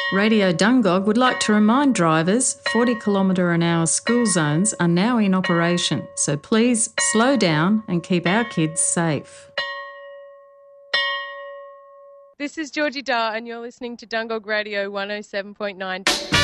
Radio Dungog would like to remind drivers 40km/h school zones are now in operation, so please slow down and keep our kids safe. This is Georgie Dar and you're listening to Dungog Radio 107.9.